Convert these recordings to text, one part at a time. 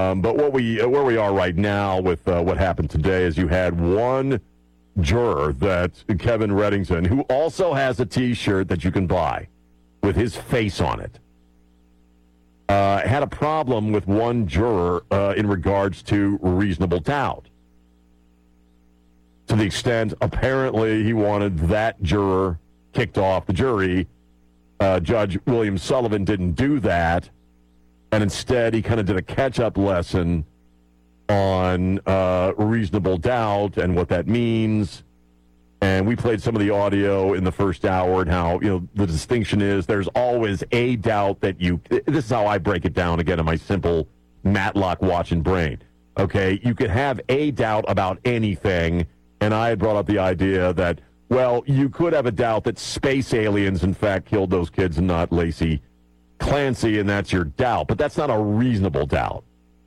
But where we are right now with what happened today is you had one juror, that Kevin Reddington, who also has a T-shirt that you can buy with his face on it, had a problem with one juror in regards to reasonable doubt. To the extent, apparently, he wanted that juror kicked off the jury. Judge William Sullivan didn't do that, and instead he kind of did a catch-up lesson on reasonable doubt and what that means. And we played some of the audio in the first hour and how, the distinction is there's always a doubt that this is how I break it down again in my simple Matlock watching brain. Okay, you could have a doubt about anything, and I had brought up the idea that, well, you could have a doubt that space aliens, in fact, killed those kids and not Lacey Clancy, and that's your doubt. But that's not a reasonable doubt.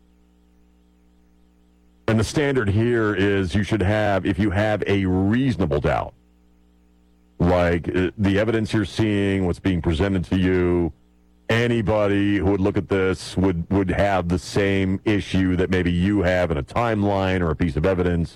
And the standard here is you should have, if you have a reasonable doubt, like the evidence you're seeing, what's being presented to you, anybody who would look at this would have the same issue that maybe you have in a timeline or a piece of evidence,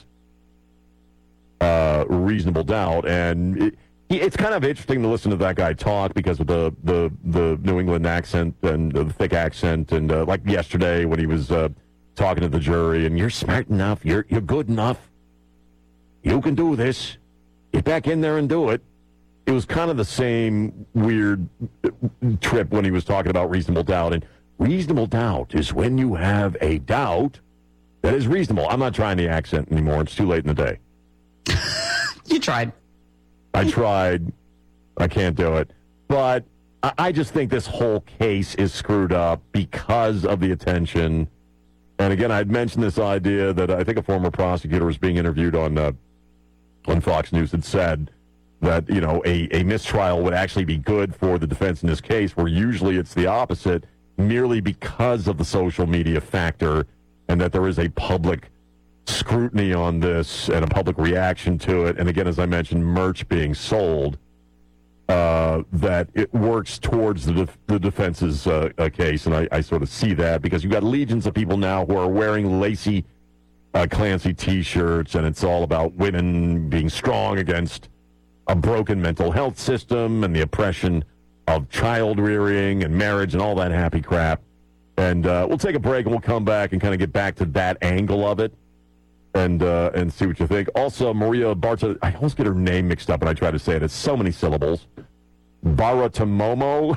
reasonable doubt. And it's kind of interesting to listen to that guy talk because of the New England accent and the thick accent. And like yesterday when he was talking to the jury, and you're smart enough, you're good enough, you can do this, get back in there and do it. It was kind of the same weird trip when he was talking about reasonable doubt. And reasonable doubt is when you have a doubt that is reasonable. I'm not trying the accent anymore. It's too late in the day. You tried. I tried. I can't do it. But I just think this whole case is screwed up because of the attention. And again, I'd mentioned this idea that I think a former prosecutor was being interviewed on Fox News had said that, a mistrial would actually be good for the defense in this case, where usually it's the opposite, merely because of the social media factor, and that there is a public scrutiny on this and a public reaction to it. And again, as I mentioned, merch being sold, that it works towards the defense's case. And I sort of see that because you've got legions of people now who are wearing Lacey Clancy T-shirts, and it's all about women being strong against a broken mental health system and the oppression of child rearing and marriage and all that happy crap. And we'll take a break and we'll come back and kind of get back to that angle of it and see what you think. Also, Maria Barta, I always get her name mixed up when I try to say it. It's so many syllables. Bartiromo.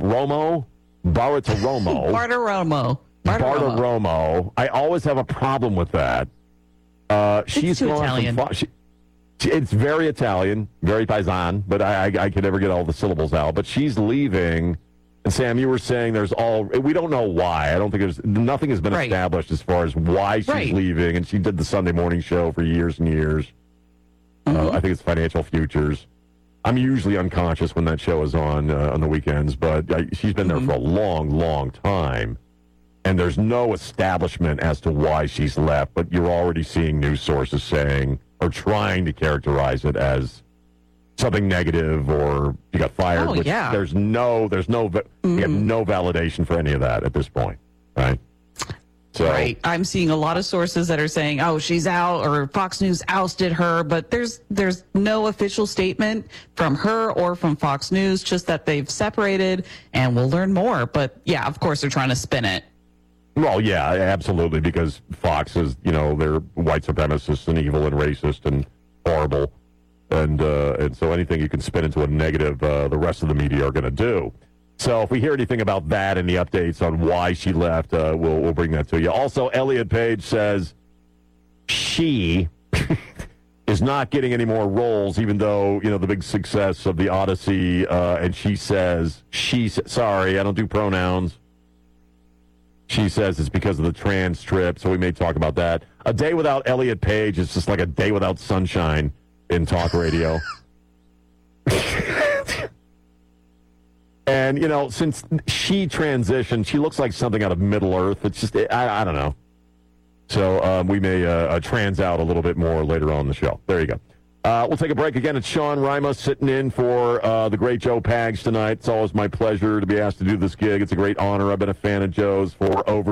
I always have a problem with that. She's too Italian. It's very Italian, very paisan, but I could never get all the syllables out. But she's leaving. And Sam, you were saying we don't know why. I don't think nothing has been established as far as why she's leaving. And she did the Sunday morning show for years and years. I think it's Financial Futures. I'm usually unconscious when that show is on the weekends, but she's been there for a long, long time. And there's no establishment as to why she's left, but you're already seeing news sources saying or trying to characterize it as something negative or you got fired. There's no validation for any of that at this point, right? So, right. I'm seeing a lot of sources that are saying, "Oh, she's out," or Fox News ousted her, but there's no official statement from her or from Fox News, just that they've separated, and we'll learn more. But yeah, of course they're trying to spin it. Well, yeah, absolutely, because Fox is, they're white supremacists and evil and racist and horrible. And so anything you can spin into a negative, the rest of the media are going to do. So if we hear anything about that and the updates on why she left, we'll bring that to you. Also, Elliot Page says she is not getting any more roles, even though, the big success of the Odyssey. And she says, sorry, I don't do pronouns. She says it's because of the trans trip, so we may talk about that. A day without Elliot Page is just like a day without sunshine in talk radio. And, since she transitioned, she looks like something out of Middle-earth. It's just, I don't know. So we may trans out a little bit more later on in the show. There you go. We'll take a break again. It's Sean Rima sitting in for the great Joe Pags tonight. It's always my pleasure to be asked to do this gig. It's a great honor. I've been a fan of Joe's for over